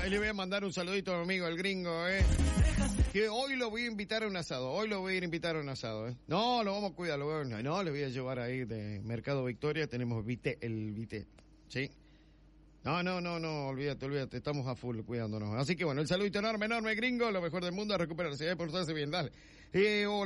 le voy a mandar un saludito a mi amigo, el gringo, que hoy lo voy a invitar a un asado, No, lo vamos a cuidar, no, le voy a llevar ahí de Mercado Victoria, tenemos el vite, ¿sí? No, olvídate, estamos a full cuidándonos. Así que bueno, el saludito enorme, gringo, lo mejor del mundo, a recuperarse, portarse bien, dale. Hola.